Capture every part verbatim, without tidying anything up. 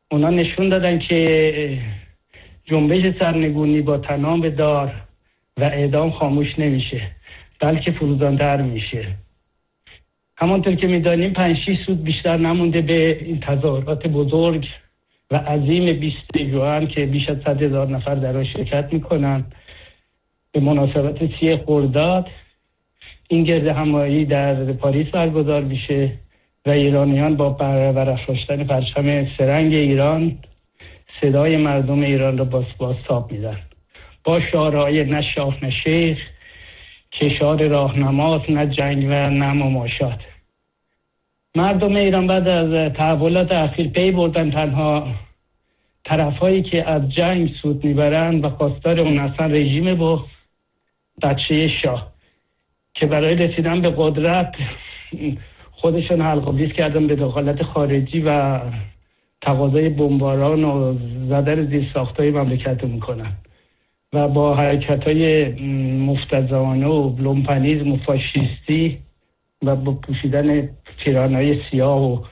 اونا نشون دادن که جنبش سرنگونی با طناب دار و اعدام خاموش نمیشه، بلکه فروزان‌تر میشه. همانطور که میدانیم پنج شش روز بیشتر نمونده به این تظاهرات بزرگ و عظیم بیست ژوئن که بیش از صد هزار نفر در آن شرکت میکنن به مناسبت سی خرداد این گرد همایی در پاریس برگزار میشه و ایرانیان با برافراشتن پرچم سرنگ ایران صدای مردم ایران را باز بازتاب میدن با شعارهای نه شاه نه شیخ که شعار راهنماست، نه جنگ و نه مماشات. مردم ایران بعد از تحولات اخیر پی بردن تنها طرفایی که از جنگ سود میبرن و خواستار اون اصلا رژیم با بچه شاه که برای رسیدن به قدرت خودشون حلق‌آویز کردن به دخالت خارجی و تقاضای بمباران و زدن زیرساخت‌های مملکت رو میکنن و با حرکت‌های مفتزانه و لومپنیزم و فاشیستی و با پوشیدن پیراهن‌های سیاه و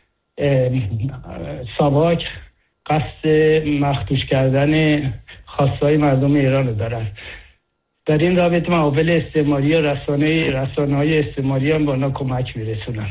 ساواک قصد مخدوش کردن خواستهای مردم ایران رو دارن. در این رابطه معاول استعماری و رسانه رسانه‌های استعماری هم با اونا کمک میرسونن.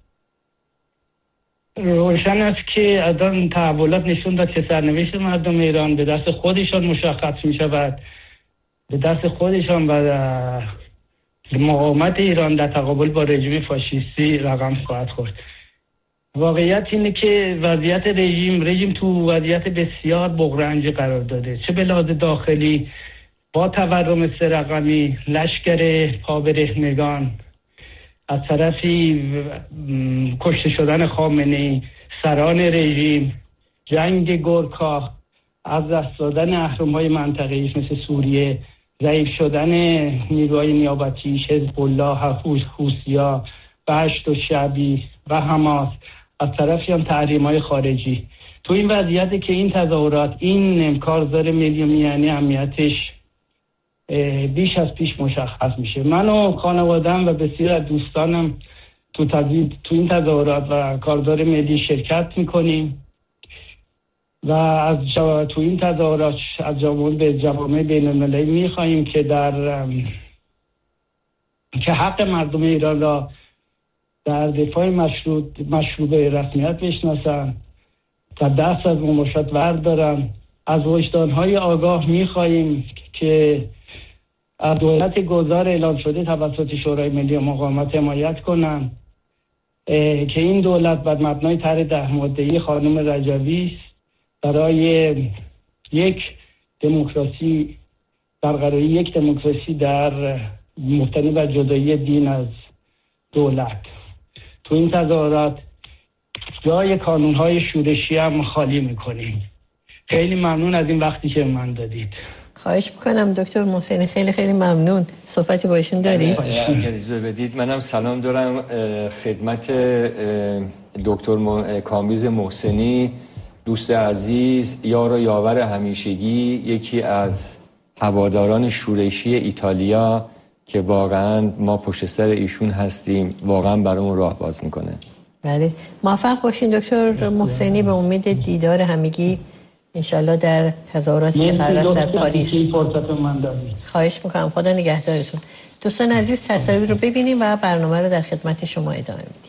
روشن است که از آن تحولات نشون داد که سرنوشت مردم ایران به دست خودشان مشخص می شود، به دست خودشان و مقاومت ایران در تقابل با رژیم فاشیستی رقم خواهد خورد. واقعیت اینه که وضعیت رژیم رژیم تو وضعیت بسیار بغرنجی قرار داده، چه به لحاظ داخلی با تورم سه رقمی، لشکر پابرهنگان، از طرفی کشته شدن خامنه‌ای، سران رژیم، جنگ گورکا، از دست دادن اهرم‌های منطقه‌ای مثل سوریه، ضعیف شدن نیروهای نیابتی، حزب الله، حوثی‌ها، بهشت و شعبی و حماس، از طرفی هم تحریم‌های خارجی. تو این وضعیتی که این تظاهرات، این کارزار ملی و میانی اهمیتش بیش از پیش مشخص میشه. من و خانواده‌ام و بسیار از دوستانم تو, تو این تظاهرات و کارزار ملی شرکت میکنیم و از جا... تو این تظاهرات از جوامع به جوامع بین‌المللی میخواییم که در که حق مردم ایران را در دفاع مشروط مشروط رسمیت بشناسن، تا دست از مماشات بردارن. از وجدان‌های آگاه میخواییم که از دولت گذار اعلام شده توسط شورای ملی مقاومت حمایت کنن که این دولت بر مبنای طرح ده ماده‌ای خانم رجوی برای یک دموکراسی برقراری یک دموکراسی در مبتنی بر جدایی دین از دولت. تو این تظاهرات جای کانون‌های شورشی هم خالی می‌کنیم. خیلی ممنون از این وقتی که من دادید. خواهش میکنم دکتر محسنی، خیلی خیلی ممنون. صحبتی با ایشون دارید؟ اگر اجازه بدید منم سلام دارم خدمت دکتر کامبیز محسنی، دوست عزیز، یار و یاور همیشگی، یکی از هواداران شورشی ایتالیا که واقعا ما پشت سر ایشون هستیم، واقعا برامون راه باز میکنه. بله، موفق باشین دکتر محسنی، به امید دیدار همگی انشالله در تظاهراتی که قرار است در پاریس. خواهش میکنم، خدا نگهدارتون. دوستان عزیز، تصاویر رو ببینیم و برنامه رو در خدمت شما ادامه میدیم.